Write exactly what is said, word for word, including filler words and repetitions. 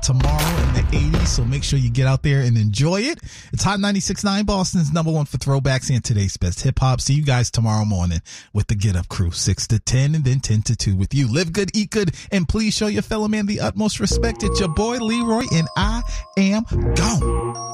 tomorrow in the eighties, so make sure you get out there and enjoy it. It's Hot ninety-six point nine, Boston's number one for throwbacks and today's best hip hop. See you guys tomorrow morning with the Get Up Crew, six to ten and then ten to two with you. Live good, eat good, and please show your fellow man the utmost respect. It's your boy Leroy, and I am gone.